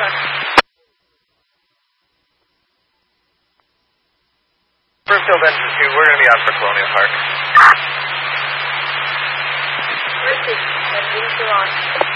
Springfield Engine 2, we're going to be out for Colonial Park. Mercy, and wings are on.